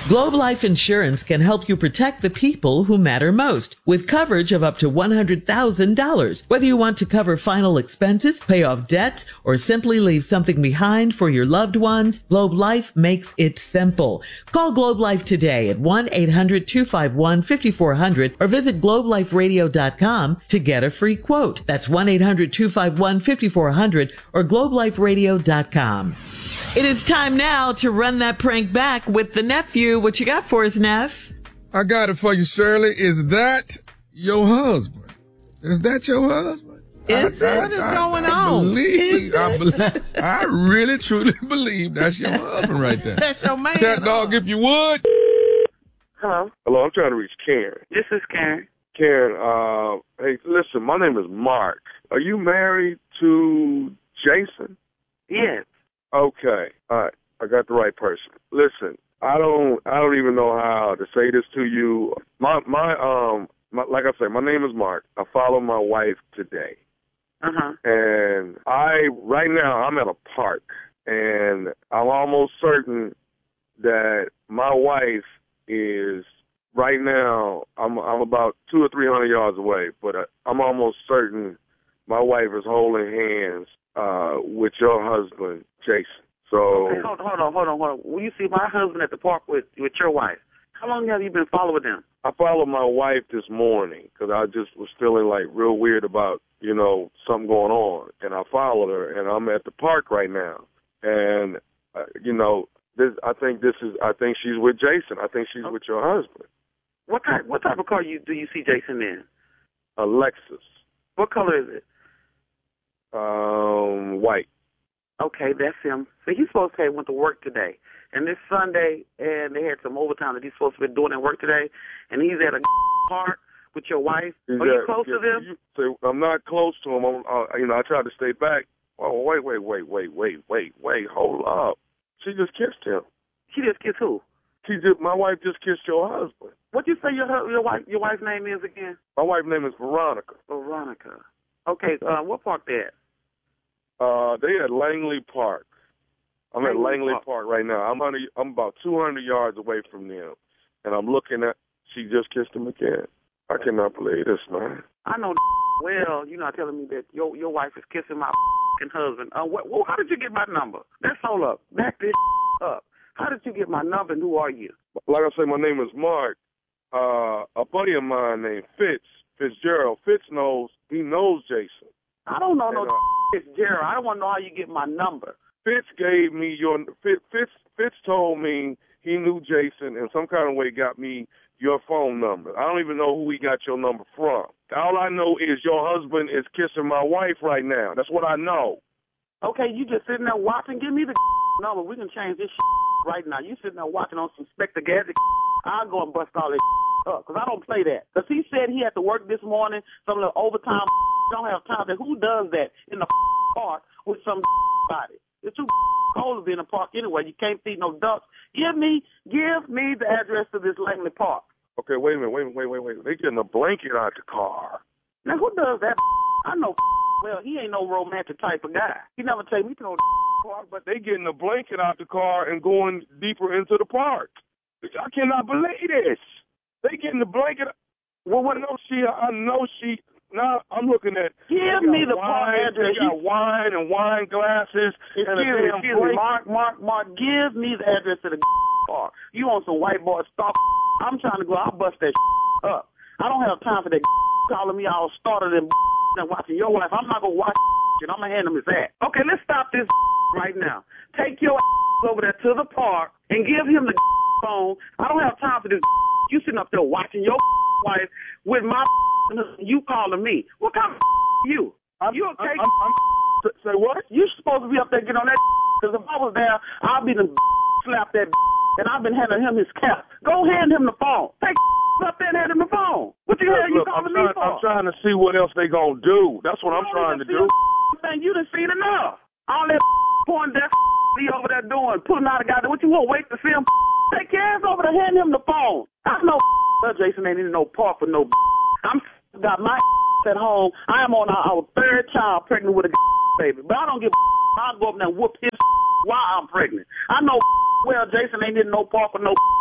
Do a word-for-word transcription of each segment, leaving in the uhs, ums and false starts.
Globe Life Insurance can help you protect the people who matter most with coverage of up to one hundred thousand dollars. Whether you want to cover final expenses, pay off debts, or simply leave something behind for your loved ones, Globe Life makes it simple. Call Globe Life today at one eight hundred two five one five four zero zero or visit globe life radio dot com to get a free quote. That's one eight hundred two five one five four zero zero or globe life radio dot com. It is time now to run that prank back with the nephew. What you got for us, Neff? I got it for you, Shirley. Is that your husband? Is that your husband? Is I, it? I, What is I, going I on? Believe, I, believe, I really, truly believe that's your husband right there. That's your man. Cat dog, if you would. Hello. Hello, I'm trying to reach Karen. This is Karen. Karen, uh, hey, listen, my name is Mark. Are you married to Jason? Yes. Okay, all right, I got the right person. Listen, I don't, I don't even know how to say this to you. My, my, um, my, like I said, my name is Mark. I follow my wife today, Uh huh. and I, right now, I'm at a park, and I'm almost certain that my wife is right now. I'm, I'm about two or three hundred yards away, but uh, I'm almost certain my wife is holding hands uh, with your husband, Jason. So Okay, hold, hold on, hold on, hold on. Will you see my husband at the park with with your wife? How long have you been following them? I followed my wife this morning because I just was feeling like real weird about, you know, something going on. And I followed her, and I'm at the park right now. And, uh, you know, this, I think this is, I think she's with Jason. I think she's Okay. with your husband. What type what type of car you do you see Jason in? A Lexus. What color is it? Um, white. Okay, that's him. So he's supposed to have went to work today. And this Sunday, and they had some overtime that he's supposed to be doing at work today, and he's at a park with your wife. He's Are you at- close to yeah, them? you- so I'm not close to him. I'm, uh, you know, I tried to stay back. Oh, wait, wait, wait, wait, wait, wait, wait. Hold up. She just kissed him. She just kissed who? She just, my wife just kissed your husband. What you say your hu- your wife your wife's name is again? My wife's name is Veronica. Veronica. Okay, uh, what park they at? Uh, they at Langley Park. I'm at Langley Langley Park. Park right now. I'm under, I'm about two hundred yards away from them, and I'm looking at. She just kissed him again. I cannot believe this, man. I know well, you're not telling me that your your wife is kissing my husband. Uh, what, well, how did you get my number? Let's hold up. Back this up. How did you get my number, and who are you? Like I say, my name is Mark. Uh, a buddy of mine named Fitz Fitzgerald. Fitz knows. He knows Jason. I don't know And, no uh, Fitzgerald. I don't want to know how you get my number. Fitz gave me your Fitz, Fitz. Fitz told me he knew Jason and some kind of way got me your phone number. I don't even know who he got your number from. All I know is your husband is kissing my wife right now. That's what I know. Okay, you just sitting there watching. Give me the number. We can change this right now. You sitting there watching on some Spectre Gadget. I'll go and bust all this up because I don't play that. Because he said he had to work this morning, some little overtime. Don't have time. That who does that in the park with some body? It's too cold to be in the park anyway. You can't feed no ducks. Give me, give me the address to this Langley Park. Okay, wait a minute, wait a minute, wait, wait, wait. They getting a blanket out the car. Now who does that? I know well. He ain't no romantic type of guy. He never take me to no park. But they getting a blanket out the car and going deeper into the park. I cannot believe this. They getting the blanket. Well, I know she. I know she. Now I'm looking at. Give me the park wine, address. They got wine and wine glasses. Excuse and a me, damn excuse me, blanket. Mark, Mark, Mark. Give me the address to the park. You want some white boy stuff? I'm trying to go. I'll bust that up. I don't have time for that calling me all started and and watching your wife. I'm not gonna watch and I'm gonna hand him his ass. Okay, let's stop this right now. Take your over there to the park and give him the phone. I don't have time for this. You sitting up there watching your wife with my you calling me. What kind of you? I'm, You okay? I'm, I'm, I'm, say what? You supposed to be up there getting on that because if I was there, I'd be the slap that and I've been handing him his cap. Go hand him the phone. Take up there and hand him the phone. What the hell you Look, I'm calling me trying, for? I'm trying to see what else they gonna do. That's what I'm You trying to don't even do. see the thing. You done seen enough. All that porn that he over there doing, putting out a guy. What you want? Wait to see him? Take your ass over there, hand him the phone. I know Jason ain't in no park for no. I'm got my at home. I am on our, our third child pregnant with a baby, but I don't give. I'll go up there and whoop his while I'm pregnant. I know well Jason ain't in no park for no.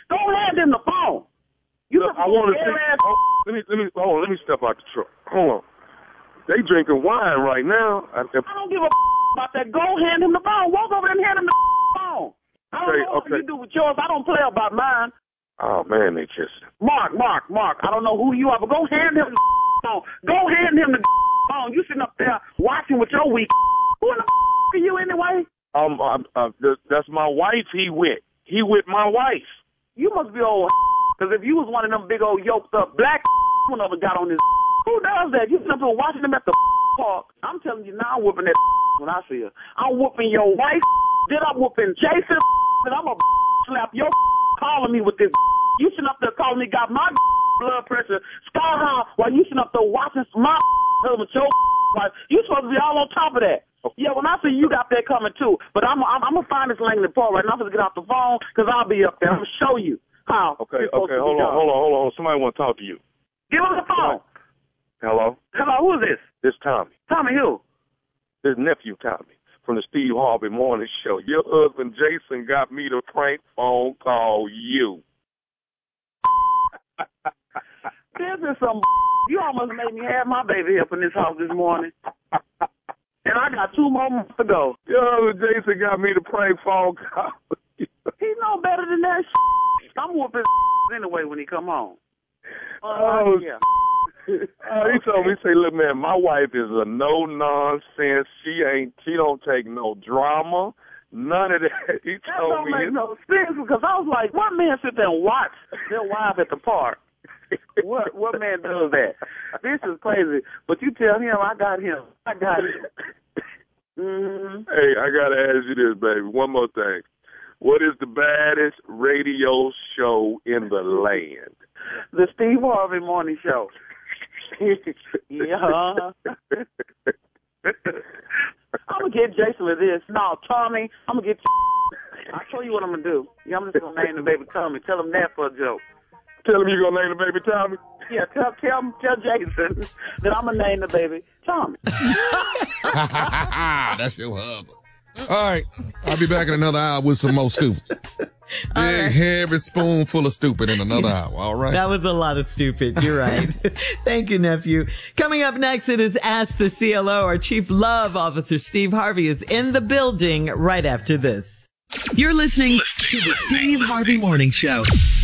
Go hand him the phone. You Look, I want to see. Oh, let me let me hold on. Let me step out the truck. Hold on. They drinking wine right now. I, I don't give a about that. Go hand him the phone. Walk over there and hand him the phone. I don't Okay, know what okay. you do with yours. I don't play about mine. Oh man, they kissing. Mark, Mark, Mark. I don't know who you are, but go hand him the phone. Go hand him the phone. You sitting up there watching with your weak. Who in the are you anyway? Um, uh, uh, th- that's my wife. He with. He with my wife. You must be old. Because if you was one of them big old yoked up black one of them got on this. Who does that? You sitting up there watching them at the park. I'm telling you now, I'm whooping that when I see her. I'm whooping your wife. Then I'm whooping Jason. And I'm going to slap your calling me with this. You sitting up there calling me, got my blood pressure sky high while you sitting up there watching my with your wife. You supposed to be all on top of that. Yeah, when I see you got that coming too. But I'm I'm, I'm going to find this Langley Park right now. I'm going to get off the phone because I'll be up there. I'm going to show you how. Okay, okay, hold on, hold on, hold on. Somebody want to talk to you. Give him the phone. Hello? Hello, who is this? This Tommy. Tommy who? This nephew Tommy from the Steve Harvey Morning Show. Your husband Jason got me to prank phone call you. This is some you almost made me have my baby up in this house this morning. And I got two more months to go. Your husband Jason got me to prank phone call you. He know better than that. I'm whooping anyway when he come home. Uh, Oh, yeah. Uh, he told me, he said, look, man, my wife is a no-nonsense. She ain't, she don't take no drama, none of that. He That told don't me. make no sense because I was like, what man sit there and watch their wife at the park? What what man does that? This is crazy. But you tell him I got him. I got him. Mm-hmm. Hey, I got to ask you this, baby. One more thing. What is the baddest radio show in the land? The Steve Harvey Morning Show. Yeah. I'm going to get Jason with this. No, Tommy, I'm going to get you. I'll show you what I'm going to do. Yeah, I'm just going to name the baby Tommy. Tell him that for a joke. Tell him you're going to name the baby Tommy? Yeah, tell, tell, tell Jason that I'm going to name the baby Tommy. That's your hub. All right. I'll be back in another hour with some more stupid. Big, right. heavy spoonful of stupid in another hour. All right. That was a lot of stupid. You're right. Thank you, nephew. Coming up next, it is Ask the C L O. Our Chief Love Officer, Steve Harvey, is in the building right after this. You're listening to the Steve Harvey Morning Show.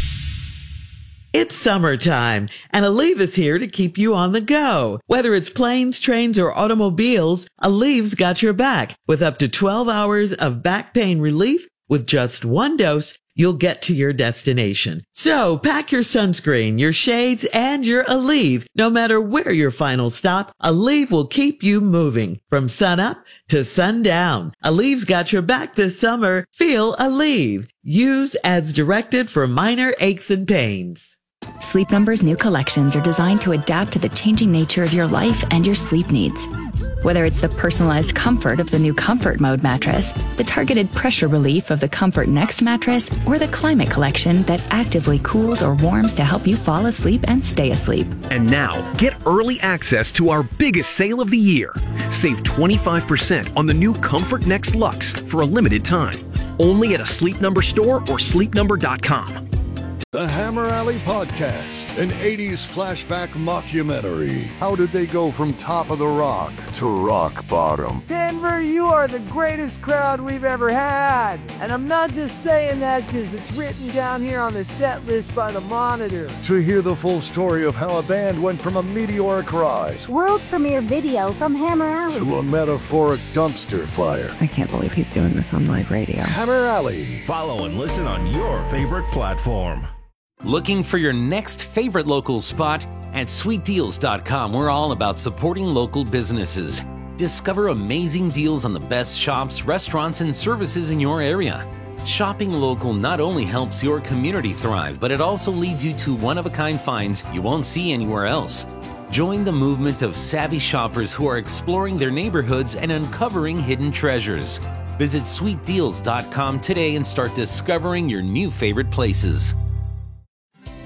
It's summertime, and Aleve is here to keep you on the go. Whether it's planes, trains, or automobiles, Aleve's got your back. With up to twelve hours of back pain relief, with just one dose, you'll get to your destination. So pack your sunscreen, your shades, and your Aleve. No matter where your final stop, Aleve will keep you moving from sunup to sundown. Aleve's got your back this summer. Feel Aleve. Use as directed for minor aches and pains. Sleep Number's new collections are designed to adapt to the changing nature of your life and your sleep needs. Whether it's the personalized comfort of the new Comfort Mode mattress, the targeted pressure relief of the Comfort Next mattress, or the Climate Collection that actively cools or warms to help you fall asleep and stay asleep. And now, get early access to our biggest sale of the year. Save twenty-five percent on the new Comfort Next Luxe for a limited time. Only at a Sleep Number store or sleep number dot com. The Hammer Alley Podcast, an eighties flashback mockumentary. How did they go from top of the rock to rock bottom? Denver, you are the greatest crowd we've ever had. And I'm not just saying that because it's written down here on the set list by the Monitor. To hear the full story of how a band went from a meteoric rise World premiere video from Hammer Alley to a metaphoric dumpster fire. I can't believe he's doing this on live radio. Hammer Alley. Follow and listen on your favorite platform. Looking for your next favorite local spot? At sweet deals dot com, we're all about supporting local businesses. Discover amazing deals on the best shops, restaurants, and services in your area. Shopping local not only helps your community thrive, but it also leads you to one-of-a-kind finds you won't see anywhere else. Join the movement of savvy shoppers who are exploring their neighborhoods and uncovering hidden treasures. Visit sweet deals dot com today and start discovering your new favorite places.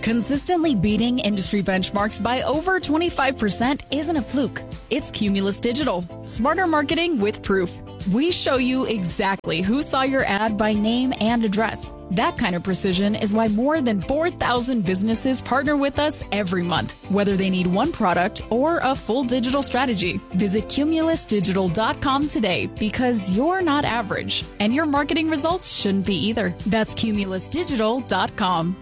Consistently beating industry benchmarks by over twenty-five percent isn't a fluke. It's Cumulus Digital. Smarter marketing with proof. We show you exactly who saw your ad by name and address. That kind of precision is why more than four thousand businesses partner with us every month, whether they need one product or a full digital strategy. Visit cumulus digital dot com today because you're not average, and your marketing results shouldn't be either. That's cumulus digital dot com.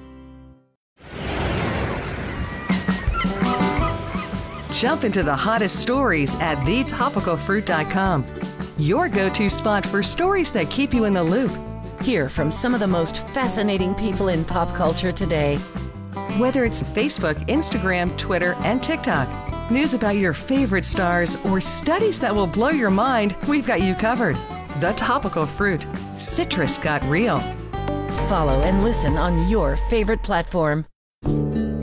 Jump into the hottest stories at the topical fruit dot com. Your go-to spot for stories that keep you in the loop. Hear from some of the most fascinating people in pop culture today. Whether it's Facebook, Instagram, Twitter, and TikTok, news about your favorite stars, or studies that will blow your mind, we've got you covered. The Topical Fruit. Citrus got real. Follow and listen on your favorite platform.